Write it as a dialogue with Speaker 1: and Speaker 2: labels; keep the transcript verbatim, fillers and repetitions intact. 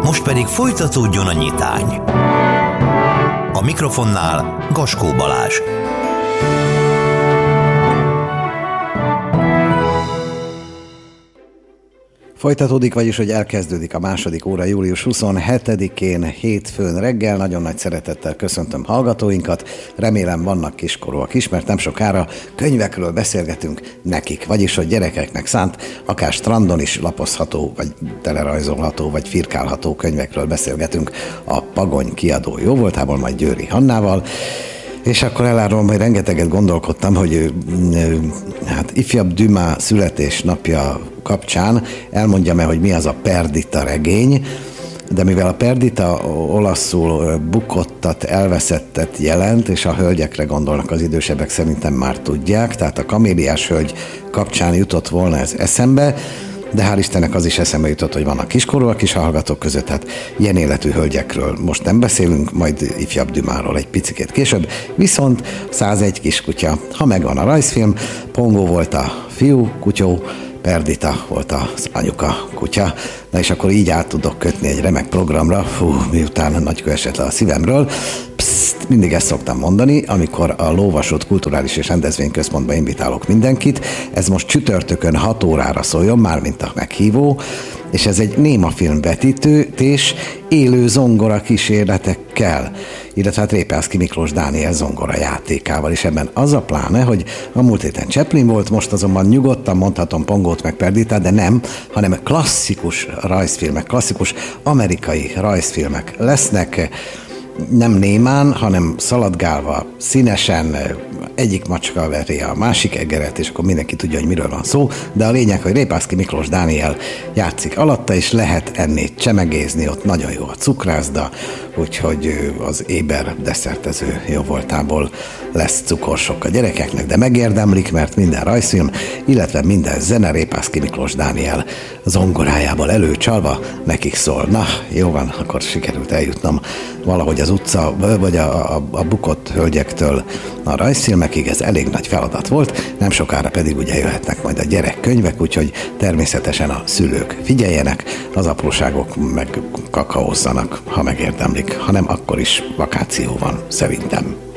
Speaker 1: Most pedig folytatódjon a nyitány. A mikrofonnál Gaskó Balázs.
Speaker 2: Folytatódik, vagyis, hogy elkezdődik a második óra július huszonhetedikén, hétfőn reggel. Nagyon nagy szeretettel köszöntöm hallgatóinkat. Remélem vannak kiskorúak is, mert nem sokára könyvekről beszélgetünk nekik. Vagyis, hogy gyerekeknek szánt, akár strandon is lapozható, vagy telerajzolható, vagy firkálható könyvekről beszélgetünk a Pagony kiadó jóvoltából, majd Győri Hannával. És akkor elárulom, hogy rengeteget gondolkodtam, hogy hát ifjabb Dumas születésnapja kapcsán elmondjam-e, hogy mi az a Perdita regény, de mivel a Perdita olaszul bukottat, elveszettet jelent, és a hölgyekre gondolnak az idősebbek, szerintem már tudják, tehát a Kaméliás hölgy kapcsán jutott volna ez eszembe, de hál' Istennek az is eszembe jutott, hogy vannak kiskorúak is a hallgatók között, hát ilyen életű hölgyekről most nem beszélünk, majd ifjabb Dumasról egy picikét később, viszont százegy kiskutya, ha megvan a rajzfilm, Pongó volt a fiú kutyó, Perdita volt az anyuka kutya, na és akkor így át tudok kötni egy remek programra, fú, miután nagy kő esett le a szívemről. Pszt, mindig ezt szoktam mondani, amikor a Lóvasút Kulturális és Rendezvényközpontba invitálok mindenkit, ez most csütörtökön hat órára szóljon, mármint a meghívó, és ez egy némafilm vetítés élő zongora kísérletekkel, illetve hát Répászky Miklós Dániel zongora játékával, és ebben az a pláne, hogy a múlt héten Chaplin volt, most azonban nyugodtan mondhatom Pongót meg Perditát, de nem, hanem klasszikus rajzfilmek, klasszikus amerikai rajzfilmek lesznek, nem némán, hanem szaladgálva, színesen, egyik macska veri a másik egeret, és akkor mindenki tudja, hogy miről van szó, de a lényeg, hogy Répászky Miklós Dániel játszik alatta, és lehet enni, csemegézni, ott nagyon jó a cukrászda, úgyhogy az éber desszertező jóvoltából lesz cukorsok a gyerekeknek, de megérdemlik, mert minden rajzfilm, illetve minden zene Répászky Miklós Dániel zongorájából előcsalva nekik szól. Na, jó van, akkor sikerült eljutnom valahogy az utca, vagy a, a, a bukott hölgyektől a rajzfilmekig, ez elég nagy feladat volt, nem sokára pedig ugye jöhetnek majd a gyerekkönyvek, úgyhogy természetesen a szülők figyeljenek, az apróságok meg kakaózzanak, ha megérdemlik, hanem akkor is vakáció van, szerintem.